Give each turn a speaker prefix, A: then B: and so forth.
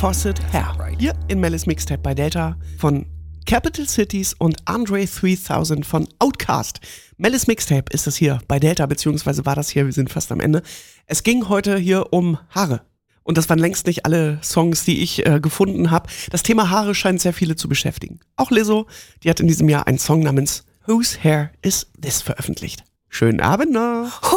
A: Fawcett Hair. Hier in Mellis Mixtape bei Delta von Capital Cities und Andre 3000 von Outkast. Mellis Mixtape ist das hier bei Delta, beziehungsweise war das hier, wir sind fast am Ende. Es ging heute hier um Haare. Und das waren längst nicht alle Songs, die ich gefunden habe. Das Thema Haare scheint sehr viele zu beschäftigen. Auch Lizzo, die hat in diesem Jahr einen Song namens Whose Hair Is This veröffentlicht. Schönen Abend noch!